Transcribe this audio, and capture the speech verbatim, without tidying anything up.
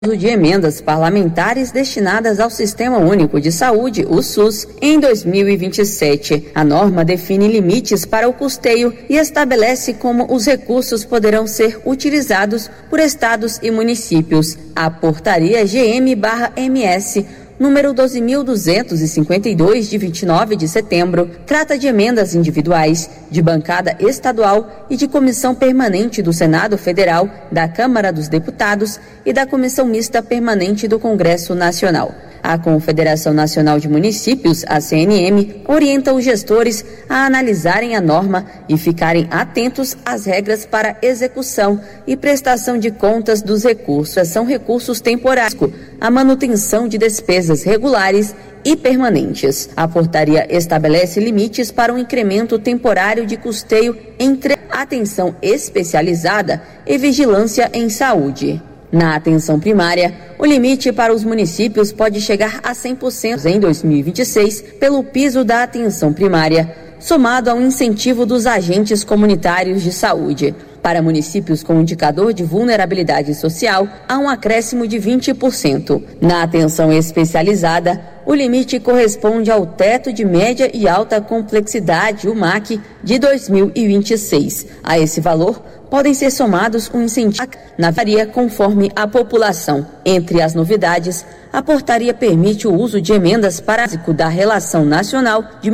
de emendas parlamentares destinadas ao Sistema Único de Saúde, o SUS, em dois mil e vinte e sete. A norma define limites para o custeio e estabelece como os recursos poderão ser utilizados por estados e municípios. A portaria G M barra M S número doze mil duzentos e cinquenta e dois, de vinte e nove de setembro, trata de emendas individuais, de bancada estadual e de comissão permanente do Senado Federal, da Câmara dos Deputados e da Comissão Mista Permanente do Congresso Nacional. A Confederação Nacional de Municípios, a C N M, orienta os gestores a analisarem a norma e ficarem atentos às regras para execução e prestação de contas dos recursos. São recursos temporários, a manutenção de despesas regulares e permanentes. A portaria estabelece limites para um incremento temporário de custeio entre atenção especializada e vigilância em saúde. Na atenção primária, o limite para os municípios pode chegar a cem por cento em dois mil e vinte e seis pelo piso da atenção primária, somado ao incentivo dos agentes comunitários de saúde. Para municípios com indicador de vulnerabilidade social, há um acréscimo de vinte por cento. Na atenção especializada, o limite corresponde ao teto de média e alta complexidade, o M A C, de dois mil e vinte e seis. A esse valor, podem ser somados um incentivo na varia conforme a população. Entre as novidades, a portaria permite o uso de emendas para da Relação Nacional de